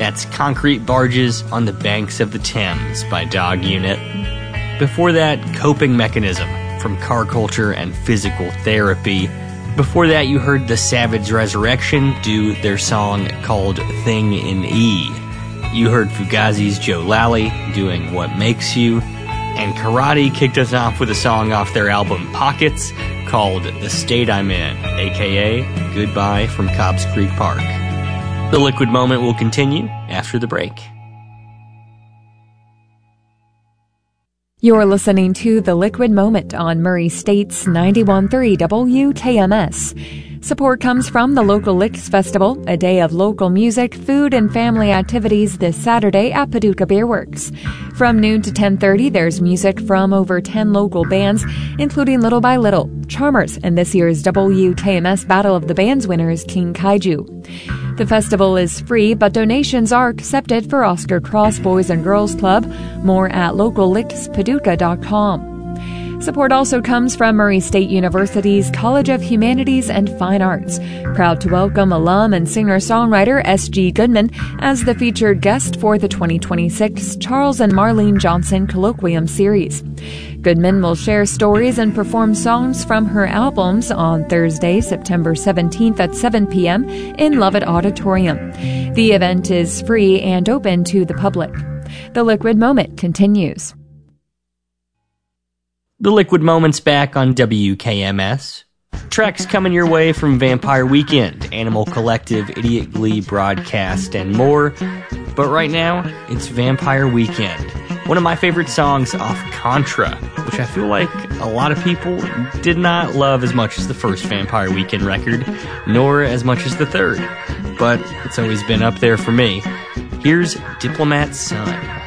That's Concrete Barges on the Banks of the Thames by Dog Unit. Before that, Coping Mechanism from Car Culture and Physical Therapy. Before that, you heard The Savage Resurrection do their song called Thing in E. You heard Fugazi's Joe Lally doing What Makes You. And Karate kicked us off with a song off their album Pockets called The State I'm In, aka Goodbye from Cobbs Creek Park. The Liquid Moment will continue after the break. You're listening to The Liquid Moment on Murray State's 91.3 WKMS. Support comes from the local Licks Festival, a day of local music, food, and family activities this Saturday at Paducah Beer Works. From noon to 10:30, there's music from over 10 local bands, including Little by Little, Charmers, and this year's WKMS Battle of the Bands winners, King Kaiju. The festival is free, but donations are accepted for Oscar Cross Boys and Girls Club. More at locallickspaducah.com. Support also comes from Murray State University's College of Humanities and Fine Arts. Proud to welcome alum and singer-songwriter S.G. Goodman as the featured guest for the 2026 Charles and Marlene Johnson Colloquium Series. Goodman will share stories and perform songs from her albums on Thursday, September 17th at 7 p.m. in Lovett Auditorium. The event is free and open to the public. The Liquid Moment continues. The Liquid Moment's back on WKMS. Tracks coming your way from Vampire Weekend, Animal Collective, Idiot Glee broadcast, and more. But right now, it's Vampire Weekend. One of my favorite songs off Contra, which I feel like a lot of people did not love as much as the first Vampire Weekend record, nor as much as the third. But it's always been up there for me. Here's Diplomat's Son.